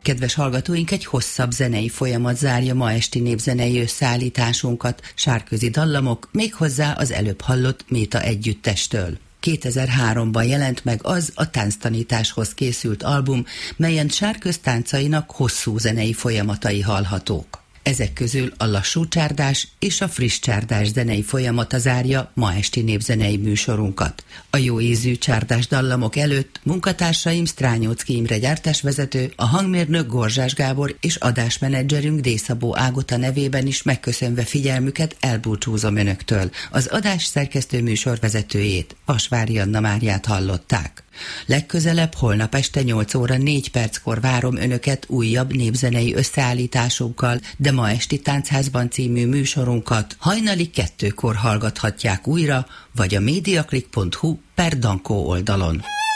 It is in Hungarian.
Kedves hallgatóink, egy hosszabb zenei folyamat zárja ma esti népzenei összeállításunkat, Sárközi dallamok, méghozzá az előbb hallott Méta együttestől. 2003-ban jelent meg az a tánctanításhoz készült album, melyen Sárköz táncainak hosszú zenei folyamatai hallhatók. Ezek közül a lassú csárdás és a friss csárdás zenei folyamata zárja ma esti népzenei műsorunkat. A jó ízű csárdás dallamok előtt munkatársaim Strányóczky Imre gyártásvezető, a hangmérnök Gorzsás Gábor és adásmenedzserünk Dészabó Ágota nevében is megköszönve figyelmüket elbúcsúzom önöktől. Az adás szerkesztő műsorvezetőjét, Vasvári Anna Máriát hallották. Legközelebb holnap este 8 óra 4 perckor várom önöket újabb népzenei összeállításunkkal, de ma esti Táncházban című műsorunkat hajnali 2-kor hallgathatják újra, vagy a mediaclick.hu/Dankó oldalon.